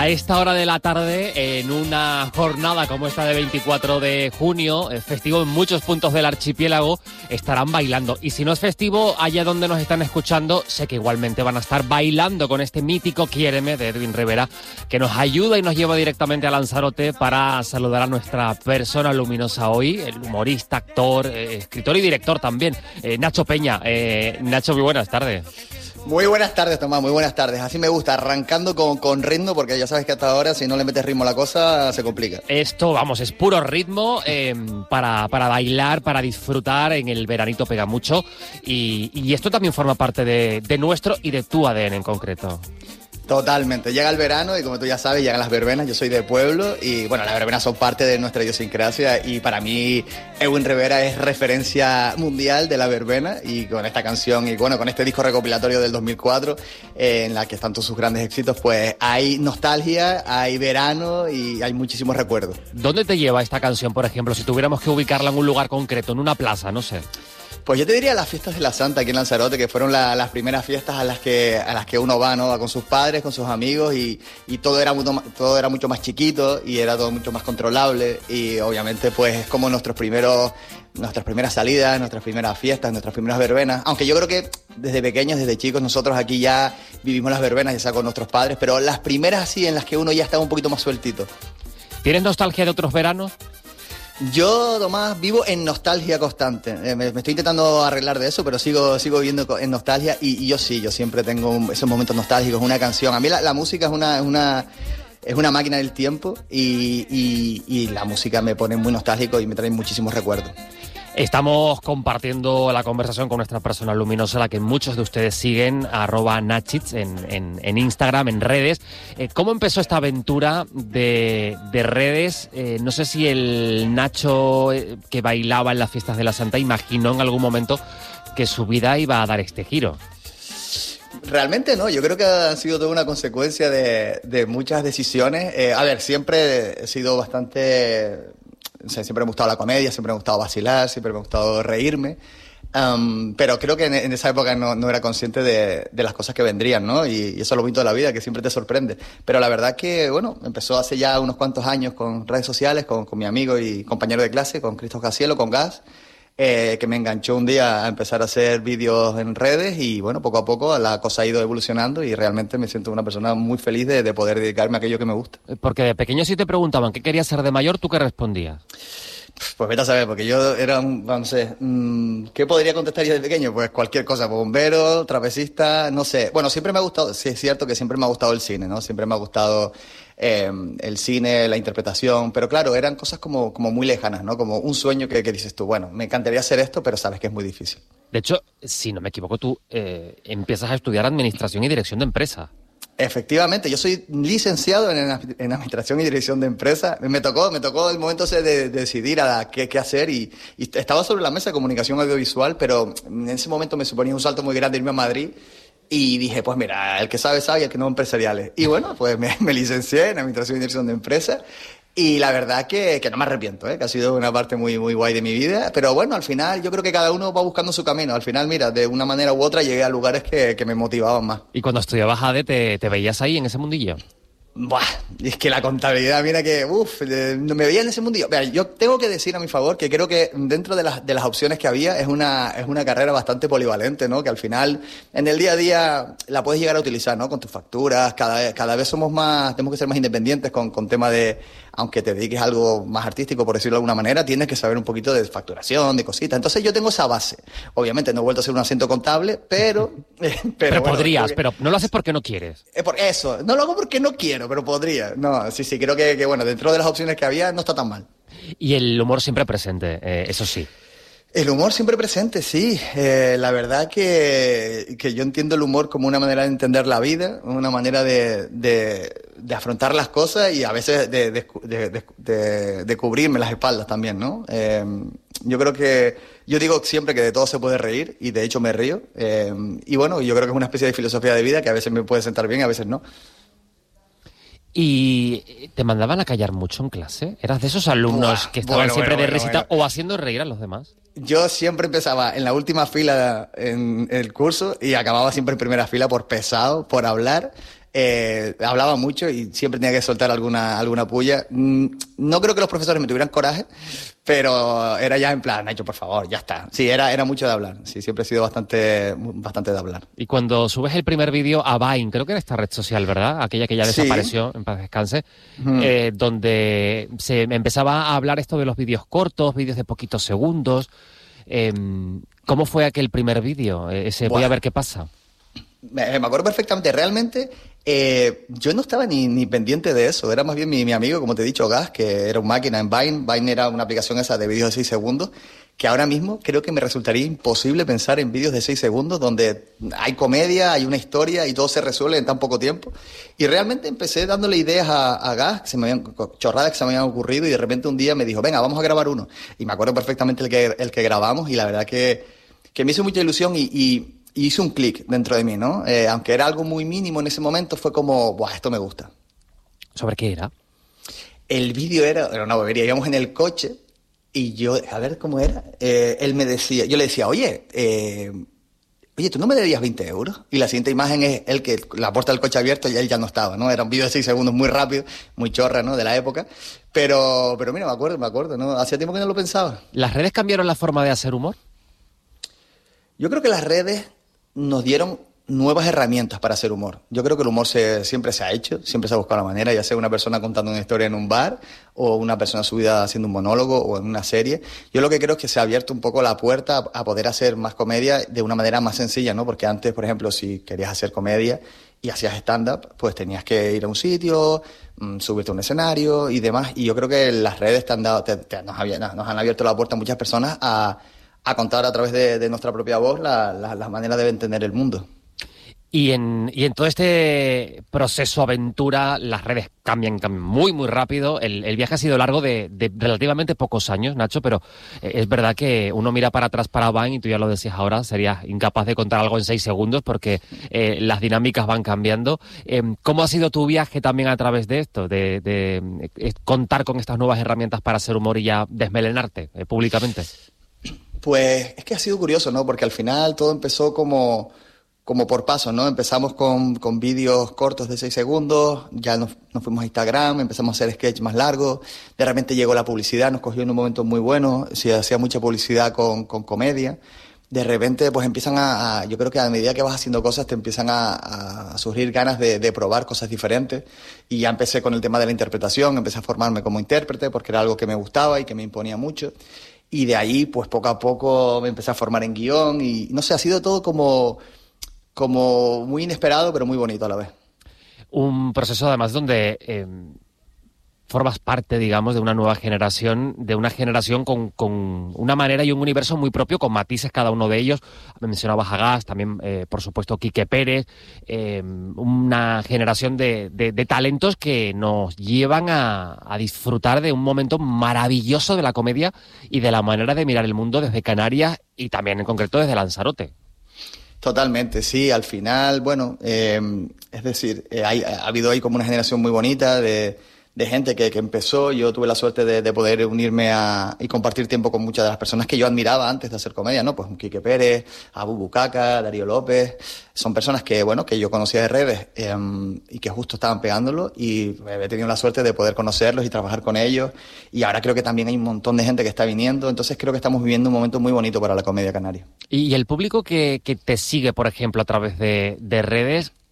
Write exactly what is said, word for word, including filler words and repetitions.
A esta hora de la tarde, en una jornada como esta de veinticuatro de junio, festivo en muchos puntos del archipiélago, estarán bailando. Y si no es festivo, allá donde nos están escuchando, sé que igualmente van a estar bailando con este mítico Quiéreme de Edwin Rivera, que nos ayuda y nos lleva directamente a Lanzarote para saludar a nuestra persona luminosa hoy, el humorista, actor, eh, escritor y director también, eh, Nacho Peña. Eh, Nacho, muy buenas tardes. Muy buenas tardes, Tomás, muy buenas tardes. Así me gusta, arrancando con, con ritmo, porque ya sabes que hasta ahora si no le metes ritmo a la cosa, se complica. Esto, vamos, es puro ritmo eh, para, para bailar, para disfrutar. En el veranito pega mucho. Y, y esto también forma parte de, de nuestro y de tu A D N en concreto. Totalmente. Llega el verano y como tú ya sabes, llegan las verbenas. Yo soy de pueblo y bueno, las verbenas son parte de nuestra idiosincrasia y para mí Edwin Rivera es referencia mundial de la verbena y con esta canción y bueno, con este disco recopilatorio del dos mil cuatro eh, en la que están todos sus grandes éxitos, pues hay nostalgia, hay verano y hay muchísimos recuerdos. ¿Dónde te lleva esta canción, por ejemplo, si tuviéramos que ubicarla en un lugar concreto, en una plaza, no sé? Pues yo te diría las fiestas de la Santa aquí en Lanzarote, que fueron la, las primeras fiestas a las que a las que uno va, ¿no? Va con sus padres, con sus amigos y, y todo era mucho, todo era mucho más chiquito y era todo mucho más controlable y obviamente pues es como nuestros primeros, nuestras primeras salidas, nuestras primeras fiestas, nuestras primeras verbenas, aunque yo creo que desde pequeños, desde chicos, nosotros aquí ya vivimos las verbenas, ya sea con nuestros padres, pero las primeras así en las que uno ya estaba un poquito más sueltito. ¿Tienes nostalgia de otros veranos? Yo, Tomás, vivo en nostalgia constante. Eh, me, me estoy intentando arreglar de eso, pero sigo sigo viviendo en nostalgia y, y yo sí, yo siempre tengo un, esos momentos nostálgicos, una canción. A mí la, la música es una, es una es una máquina del tiempo y, y, y la música me pone muy nostálgico y me trae muchísimos recuerdos. Estamos compartiendo la conversación con nuestra persona luminosa, la que muchos de ustedes siguen, arroba Nachitz en, en, en Instagram, en redes. Eh, ¿Cómo empezó esta aventura de, de redes? Eh, no sé si el Nacho eh, que bailaba en las fiestas de la Santa imaginó en algún momento que su vida iba a dar este giro. Realmente no, yo creo que ha sido toda una consecuencia de, de muchas decisiones. Eh, a ver, siempre he sido bastante... O sea, siempre me ha gustado la comedia, siempre me ha gustado vacilar, siempre me ha gustado reírme, um, pero creo que en, en esa época no, no era consciente de, de las cosas que vendrían, ¿no? Y, y eso es lo bonito de la vida, que siempre te sorprende. Pero la verdad que, bueno, empezó hace ya unos cuantos años con redes sociales, con, con mi amigo y compañero de clase, con Cristo Casielo, con Gas, eh, que me enganchó un día a empezar a hacer vídeos en redes y, bueno, poco a poco la cosa ha ido evolucionando y realmente me siento una persona muy feliz de, de poder dedicarme a aquello que me gusta. Porque de pequeño si te preguntaban qué querías ser de mayor, ¿tú qué respondías? Pues vete a saber, porque yo era un, no sé, ¿qué podría contestar yo de pequeño? Pues cualquier cosa, bombero, trapecista, no sé. Bueno, siempre me ha gustado, sí es cierto que siempre me ha gustado el cine, ¿no? Siempre me ha gustado eh, el cine, la interpretación, pero claro, eran cosas como, como muy lejanas, ¿no? Como un sueño que, que dices tú, bueno, me encantaría hacer esto, pero sabes que es muy difícil. De hecho, si no me equivoco, tú eh, empiezas a estudiar Administración y Dirección de Empresa. Efectivamente, yo soy licenciado en, en Administración y Dirección de Empresas. Me tocó, me tocó el momento ese de, de decidir a qué, qué hacer y, y estaba sobre la mesa de comunicación audiovisual, pero en ese momento me suponía un salto muy grande irme a Madrid y dije, pues mira, el que sabe sabe y el que no empresariales. Y bueno, pues me, me licencié en Administración y Dirección de Empresas. Y la verdad que, que no me arrepiento, ¿eh? Que ha sido una parte muy, muy guay de mi vida. Pero bueno, al final yo creo que cada uno va buscando su camino. Al final, mira, de una manera u otra llegué a lugares que, que me motivaban más. ¿Y cuando estudiabas A D E te, te veías ahí en ese mundillo? Buah, es que la contabilidad, mira que, uff, no me veía en ese mundillo. Mira, yo tengo que decir a mi favor que creo que dentro de las, de las opciones que había es una, es una carrera bastante polivalente, ¿no? Que al final, en el día a día, la puedes llegar a utilizar, ¿no? Con tus facturas, cada vez, cada vez somos más, tenemos que ser más independientes con, con tema de, aunque te dediques a algo más artístico, por decirlo de alguna manera, tienes que saber un poquito de facturación, de cositas. Entonces yo tengo esa base. Obviamente no he vuelto a ser un asiento contable, pero... pero, pero bueno, podrías, que, pero no lo haces porque no quieres. Es por eso, no lo hago porque no quiero, pero podría. No, sí, sí, creo que, que bueno, dentro de las opciones que había no está tan mal. Y el humor siempre presente, eh, eso sí. El humor siempre presente, sí. Eh, la verdad que, que yo entiendo el humor como una manera de entender la vida, una manera de, de, de afrontar las cosas y a veces de, de, de, de, de, de cubrirme las espaldas también, ¿no? Eh, yo creo que, yo digo siempre que de todo se puede reír y de hecho me río. Eh, y bueno, yo creo que es una especie de filosofía de vida que a veces me puede sentar bien, a veces no. ¿Y te mandaban a callar mucho en clase? ¿Eras de esos alumnos Buah, que estaban bueno, siempre bueno, de risita bueno, bueno. o haciendo reír a los demás? Yo siempre empezaba en la última fila en el curso y acababa siempre en primera fila por pesado, por hablar. eh, hablaba mucho y siempre tenía que soltar alguna, alguna puya. Mm, no creo que los profesores me tuvieran coraje, pero era ya en plan, Nacho, por favor, ya está. Sí, era, era mucho de hablar. Sí, siempre he sido bastante, bastante de hablar. Y cuando subes el primer vídeo a Vine, creo que era esta red social, ¿verdad? Aquella que ya desapareció, sí. En paz descanse, uh-huh. eh, donde se empezaba a hablar esto de los vídeos cortos, vídeos de poquitos segundos. Eh, ¿Cómo fue aquel primer vídeo? Ese, voy a ver qué pasa. Me, me acuerdo perfectamente. Realmente eh, yo no estaba ni, ni pendiente de eso. Era más bien mi, mi amigo, como te he dicho, Gas, que era un máquina en Vine. Vine era una aplicación esa de vídeos de seis segundos, que ahora mismo creo que me resultaría imposible pensar en vídeos de seis segundos donde hay comedia, hay una historia y todo se resuelve en tan poco tiempo. Y realmente empecé dándole ideas a, a Gas, que se me habían, chorradas que se me habían ocurrido, y de repente un día me dijo, venga, vamos a grabar uno. Y me acuerdo perfectamente el que, el que grabamos, y la verdad que, que me hizo mucha ilusión y... y Y hizo un clic dentro de mí, ¿no? Eh, aunque era algo muy mínimo en ese momento, fue como, ¡buah, esto me gusta! ¿Sobre qué era? El vídeo era, era una bobería. Íbamos en el coche y yo, a ver cómo era, eh, él me decía, yo le decía, oye, eh, oye, ¿tú no me debías veinte euros? Y la siguiente imagen es él que la puerta del coche abierto y él ya no estaba, ¿no? Era un vídeo de seis segundos muy rápido, muy chorra, ¿no? De la época. Pero, pero mira, me acuerdo, me acuerdo, ¿no? Hacía tiempo que no lo pensaba. ¿Las redes cambiaron la forma de hacer humor? Yo creo que las redes nos dieron nuevas herramientas para hacer humor. Yo creo que el humor se, siempre se ha hecho, siempre se ha buscado la manera, ya sea una persona contando una historia en un bar o una persona subida haciendo un monólogo o en una serie. Yo lo que creo es que se ha abierto un poco la puerta a, a poder hacer más comedia de una manera más sencilla, ¿no? Porque antes, por ejemplo, si querías hacer comedia y hacías stand-up, pues tenías que ir a un sitio, mmm, subirte a un escenario y demás. Y yo creo que las redes te han dado, te, te, nos, había, nos han abierto la puerta a muchas personas a a contar a través de, de nuestra propia voz la, la, la manera de entender el mundo. Y en, y en todo este proceso aventura, las redes cambian, cambian muy, muy rápido. El, el viaje ha sido largo de, de relativamente pocos años, Nacho, pero es verdad que uno mira para atrás para Vine, y tú ya lo decías ahora, serías incapaz de contar algo en seis segundos porque eh, las dinámicas van cambiando. Eh, ¿Cómo ha sido tu viaje también a través de esto, de, de, de contar con estas nuevas herramientas para hacer humor y ya desmelenarte eh, públicamente? Pues es que ha sido curioso, ¿no? Porque al final todo empezó como, como por pasos, ¿no? Empezamos con, con vídeos cortos de seis segundos, ya nos, nos fuimos a Instagram, empezamos a hacer sketches más largos, de repente llegó la publicidad, nos cogió en un momento muy bueno, se hacía mucha publicidad con, con comedia. De repente pues empiezan a, a, yo creo que a medida que vas haciendo cosas te empiezan a, a surgir ganas de, de probar cosas diferentes, y ya empecé con el tema de la interpretación, empecé a formarme como intérprete porque era algo que me gustaba y que me imponía mucho. Y de ahí, pues poco a poco me empecé a formar en guión y, no sé, ha sido todo como, como muy inesperado, pero muy bonito a la vez. Un proceso, además, donde eh, formas parte, digamos, de una nueva generación, de una generación con, con una manera y un universo muy propio, con matices cada uno de ellos. Mencionabas a Gas, también, eh, por supuesto, Quique Pérez, eh, una generación de, de, de talentos que nos llevan a, a disfrutar de un momento maravilloso de la comedia y de la manera de mirar el mundo desde Canarias y también, en concreto, desde Lanzarote. Totalmente, sí. Al final, bueno, eh, es decir, eh, hay, ha habido ahí como una generación muy bonita de... de gente que, que empezó. Yo tuve la suerte de, de poder unirme a, y compartir tiempo con muchas de las personas que yo admiraba antes de hacer comedia, ¿no? Pues Quique Pérez, Abu Bucaca, Darío López. Son personas que, bueno, que yo conocía de redes eh, y que justo estaban pegándolo, y he tenido la suerte de poder conocerlos y trabajar con ellos. Y ahora creo que también hay un montón de gente que está viniendo. Entonces creo que estamos viviendo un momento muy bonito para la comedia canaria. Y el público que, que te sigue, por ejemplo, a través de, de redes,